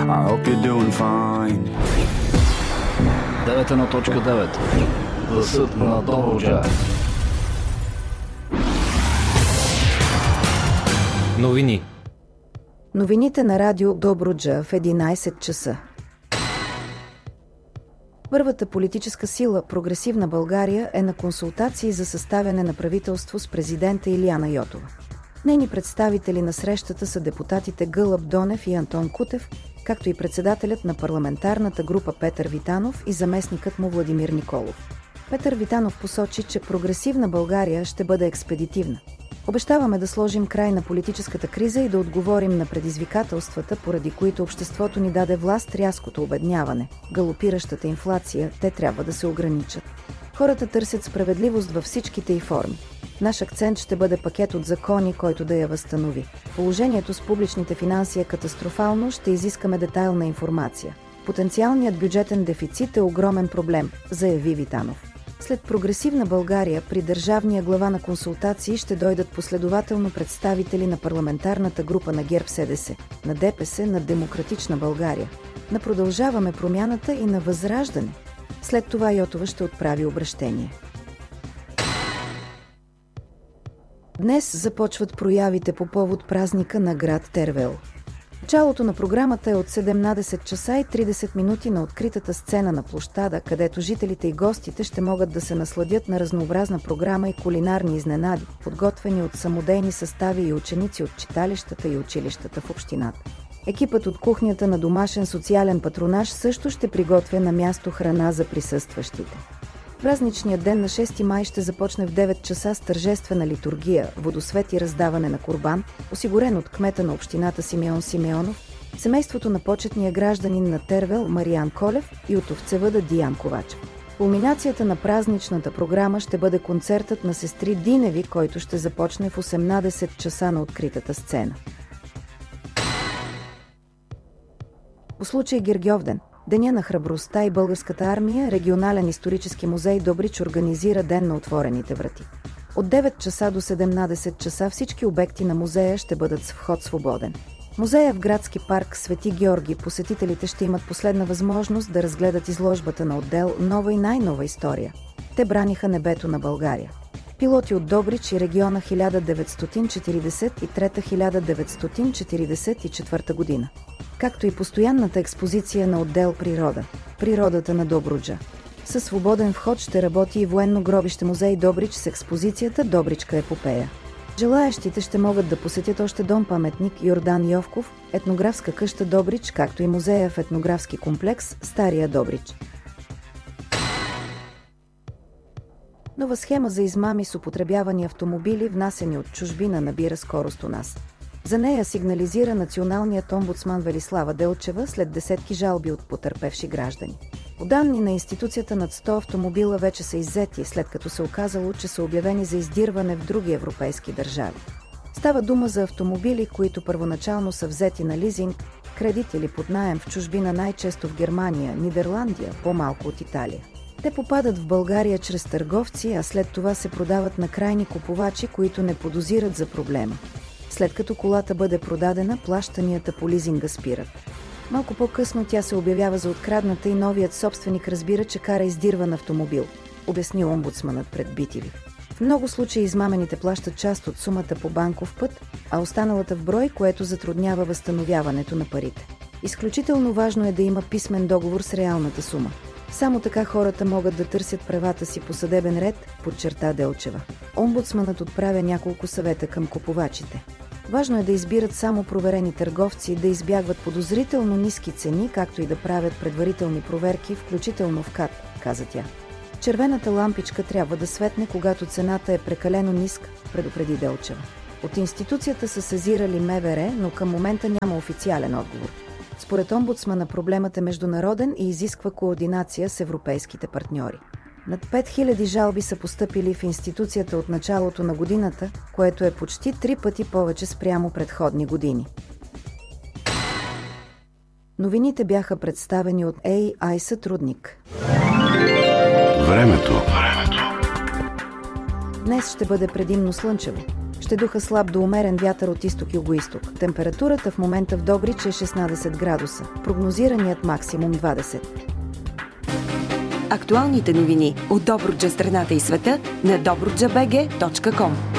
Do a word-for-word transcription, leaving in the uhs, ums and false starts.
I hope you're doing fine. девет едно точка девет. Гласът на Добруджа. Новини. Новините на радио Добруджа в единайсет часа. Първата политическа сила Прогресивна България е на консултации за съставяне на правителство с президента Илияна Йотова. Нейни представители на срещата са депутатите Гълъб Донев и Антон Кутев, както и председателят на парламентарната група Петър Витанов и заместникът му Владимир Николов. Петър Витанов посочи, че Прогресивна България ще бъде експедитивна. Обещаваме да сложим край на политическата криза и да отговорим на предизвикателствата, поради които обществото ни даде власт, рязкото обедняване, галопиращата инфлация, те трябва да се ограничат. Хората търсят справедливост във всичките й форми. Наш акцент ще бъде пакет от закони, който да я възстанови. Положението с публичните финанси е катастрофално, ще изискаме детайлна информация. Потенциалният бюджетен дефицит е огромен проблем, заяви Витанов. След Прогресивна България при държавния глава на консултации ще дойдат последователно представители на парламентарната група на ГЕРБ-СДС, на ДПС, на Демократична България, на Продължаваме промяната и на Възраждане. След това Йотова ще отправи обръщение. Днес започват проявите по повод празника на град Тервел. Началото на програмата е от седемнайсет часа и трийсет минути на откритата сцена на площада, където жителите и гостите ще могат да се насладят на разнообразна програма и кулинарни изненади, подготвени от самодейни състави и ученици от читалищата и училищата в общината. Екипът от кухнята на домашен социален патронаж също ще приготвя на място храна за присъстващите. Празничният ден на шести май ще започне в девет часа с тържествена литургия, водосвет и раздаване на курбан, осигурен от кмета на общината Симеон Симеонов, семейството на почетния гражданин на Тервел Мариан Колев и от овцевъда Диан Ковачев. Кулминацията на празничната програма ще бъде концертът на сестри Диневи, който ще започне в осемнайсет часа на откритата сцена. По случай Гергьовден, Деня на храбростта и Българската армия, регионален исторически музей Добрич организира Ден на отворените врати. От девет часа до седемнайсет часа всички обекти на музея ще бъдат с вход свободен. Музея в градски парк Свети Георги посетителите ще имат последна възможност да разгледат изложбата на отдел «Нова и най-нова история». Те браниха небето на България. Пилоти от Добрич и региона хиляда деветстотин четирийсет и трета - хиляда деветстотин четирийсет и четвърта година. Както и постоянната експозиция на отдел «Природа» – Природата на Добруджа. Със свободен вход ще работи и военно гробище музей Добрич с експозицията «Добричка епопея». Желаещите ще могат да посетят още дом-паметник Йордан Йовков, етнографска къща Добрич, както и музея в етнографски комплекс Стария Добрич. Нова схема за измами с употребявани автомобили, внасени от чужбина, набира скорост у нас. За нея сигнализира националният омбудсман Велислава Делчева след десетки жалби от потърпевши граждани. По данни на институцията, над сто автомобила вече са иззети, след като се оказало, че са обявени за издирване в други европейски държави. Става дума за автомобили, които първоначално са взети на лизинг, кредит или под наем в чужбина, най-често в Германия, Нидерландия, по-малко от Италия. Те попадат в България чрез търговци, а след това се продават на крайни купувачи, които не подозират за проблема. След като колата бъде продадена, плащанията по лизинга спират. Малко по-късно тя се обявява за открадната и новият собственик разбира, че кара издирван автомобил, обясни омбудсманът пред би ти ви. В много случаи измамените плащат част от сумата по банков път, а останалата в брой, което затруднява възстановяването на парите. Изключително важно е да има писмен договор с реалната сума. Само така хората могат да търсят правата си по съдебен ред, подчерта Делчева. Омбудсманът отправя няколко съвета към купувачите. Важно е да избират само проверени търговци, да избягват подозрително ниски цени, както и да правят предварителни проверки, включително в КАТ, каза тя. Червената лампичка трябва да светне, когато цената е прекалено ниска, предупреди Делчева. От институцията са сезирали М В Р, но към момента няма официален отговор. Според омбудсмана проблемът е международен и изисква координация с европейските партньори. Над пет хиляди жалби са постъпили в институцията от началото на годината, което е почти три пъти повече спрямо предходни години. Новините бяха представени от Ей Ай сътрудник. Времето. Днес ще бъде предимно слънчево. ще духа слаб до умерен вятър от изток-югоизток. Температурата в момента в Добрич е шестнадесет градуса. Прогнозираният максимум двадесет. Актуалните новини от Добруджа, страната и света на добруджа бг точка ком.